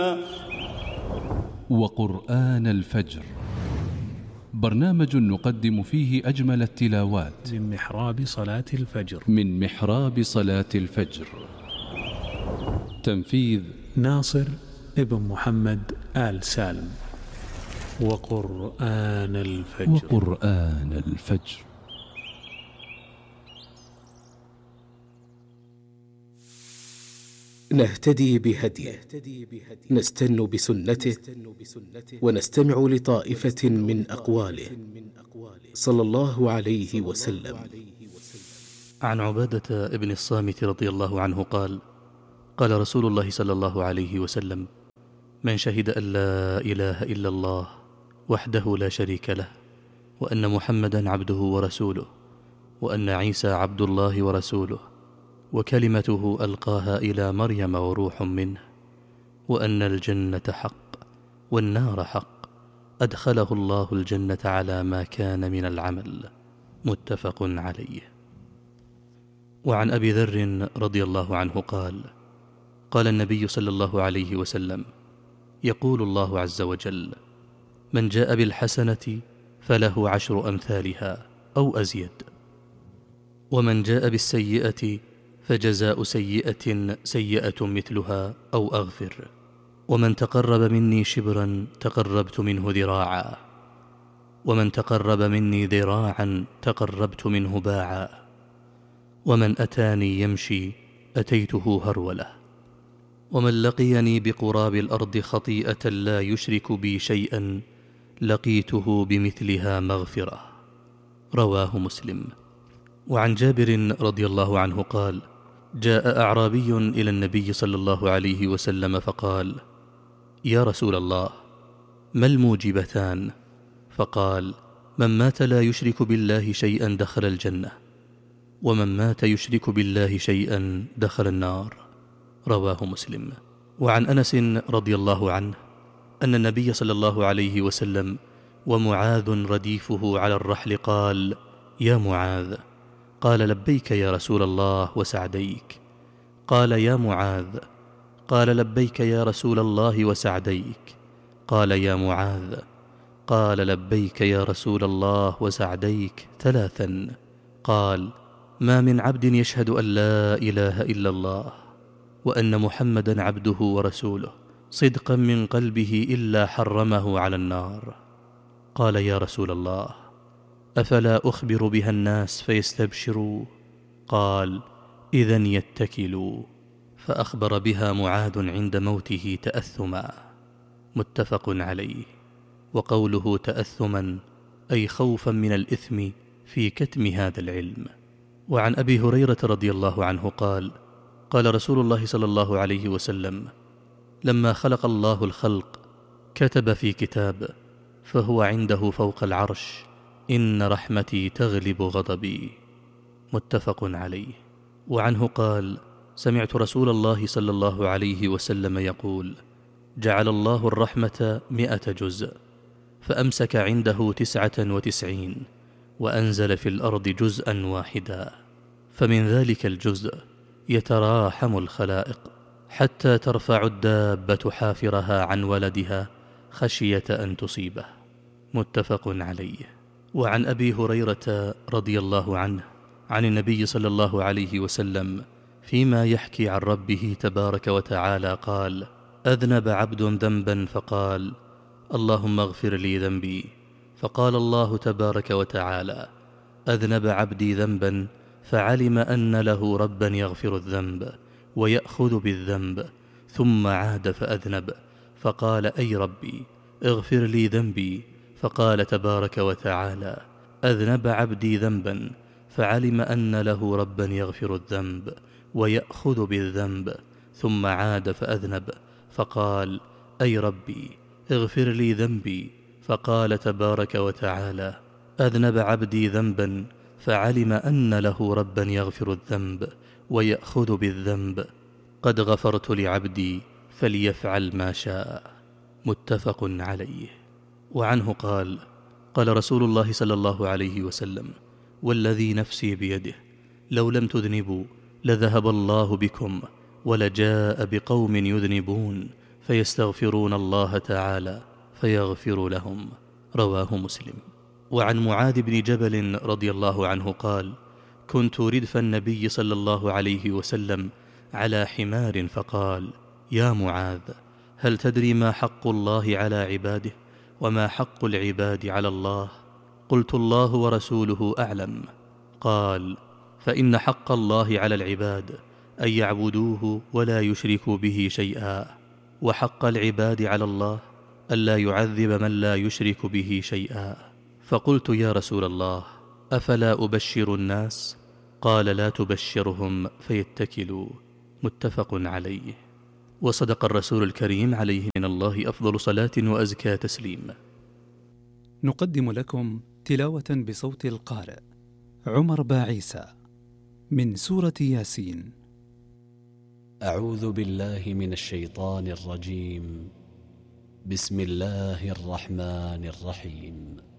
وقرآن الفجر، برنامج نقدم فيه أجمل التلاوات من محراب صلاة الفجر. تنفيذ ناصر ابن محمد آل سالم. وقرآن الفجر. نهتدي بهديه، نستن بسنته، ونستمع لطائفة من أقواله صلى الله عليه وسلم. عن عبادة ابن الصامت رضي الله عنه قال: قال رسول الله صلى الله عليه وسلم: من شهد أن لا إله إلا الله وحده لا شريك له، وأن محمدا عبده ورسوله، وأن عيسى عبد الله ورسوله، وكلمته ألقاها إلى مريم وروح منه، وأن الجنة حق والنار حق، أدخله الله الجنة على ما كان من العمل. متفق عليه. وعن أبي ذر رضي الله عنه قال: قال النبي صلى الله عليه وسلم: يقول الله عز وجل: من جاء بالحسنة فله 10 أمثالها أو أزيد، ومن جاء بالسيئة فجزاء سيئة سيئة مثلها أو أغفر، ومن تقرب مني شبرا تقربت منه ذراعا، ومن تقرب مني ذراعا تقربت منه باعا، ومن أتاني يمشي أتيته هرولة، ومن لقيني بقراب الأرض خطيئة لا يشرك بي شيئا لقيته بمثلها مغفرة. رواه مسلم. وعن جابر رضي الله عنه قال: جاء أعرابي إلى النبي صلى الله عليه وسلم فقال: يا رسول الله، ما الموجبتان؟ فقال: من مات لا يشرك بالله شيئا دخل الجنة، ومن مات يشرك بالله شيئا دخل النار. رواه مسلم. وعن أنس رضي الله عنه أن النبي صلى الله عليه وسلم ومعاذ رديفه على الرحل قال: يا معاذ. قال: لبيك يا رسول الله وسعديك. قال: يا معاذ. قال: لبيك يا رسول الله وسعديك. قال: يا معاذ. قال: لبيك يا رسول الله وسعديك 3. قال: ما من عبد يشهد أن لا إله إلا الله وأن محمدا عبده ورسوله صدقا من قلبه إلا حرمه على النار. قال: يا رسول الله، أفلا أخبر بها الناس فيستبشروا؟ قال: إذن يتكلوا. فأخبر بها معاذ عند موته تأثما. متفق عليه. وقوله تأثما أي خوفا من الإثم في كتم هذا العلم. وعن أبي هريرة رضي الله عنه قال: قال رسول الله صلى الله عليه وسلم: لما خلق الله الخلق كتب في كتاب فهو عنده فوق العرش: إن رحمتي تغلب غضبي. متفق عليه. وعنه قال: سمعت رسول الله صلى الله عليه وسلم يقول: جعل الله الرحمة 100 جزء، فأمسك عنده 99 وأنزل في الأرض جزءا واحدا، فمن ذلك الجزء يتراحم الخلائق حتى ترفع الدابة حافرها عن ولدها خشية أن تصيبه. متفق عليه. وعن أبي هريرة رضي الله عنه عن النبي صلى الله عليه وسلم فيما يحكي عن ربه تبارك وتعالى قال: أذنب عبد ذنبا فقال: اللهم اغفر لي ذنبي، فقال الله تبارك وتعالى: أذنب عبدي ذنبا فعلم أن له ربا يغفر الذنب ويأخذ بالذنب، ثم عاد فأذنب، فقال: أي ربي اغفر لي ذنبي، فقال تبارك وتعالى: أذنب عبدي ذنبا فعلم أن له ربا يغفر الذنب ويأخذ بالذنب، ثم عاد فأذنب، فقال: أي ربي اغفر لي ذنبي، فقال تبارك وتعالى: أذنب عبدي ذنبا فعلم أن له ربا يغفر الذنب ويأخذ بالذنب، قد غفرت لعبدي فليفعل ما شاء. متفق عليه. وعنه قال: قال رسول الله صلى الله عليه وسلم: والذي نفسي بيده لو لم تذنبوا لذهب الله بكم ولجاء بقوم يذنبون فيستغفرون الله تعالى فيغفر لهم. رواه مسلم. وعن معاذ بن جبل رضي الله عنه قال: كنت ردف النبي صلى الله عليه وسلم على حمار فقال: يا معاذ، هل تدري ما حق الله على عباده وما حق العباد على الله؟ قلت: الله ورسوله أعلم. قال: فإن حق الله على العباد أن يعبدوه ولا يشركوا به شيئا، وحق العباد على الله ألا يعذب من لا يشرك به شيئا. فقلت: يا رسول الله، أفلا أبشر الناس؟ قال: لا تبشرهم فيتكلوا. متفق عليه. وصدق الرسول الكريم عليه من الله أفضل صلاة وأزكى تسليم. نقدم لكم تلاوة بصوت القارئ عمر باعيسى من سورة ياسين. أعوذ بالله من الشيطان الرجيم. بسم الله الرحمن الرحيم.